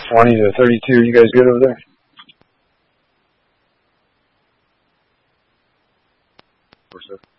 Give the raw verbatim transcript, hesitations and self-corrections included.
twenty to thirty-two. You guys good over there? For sure.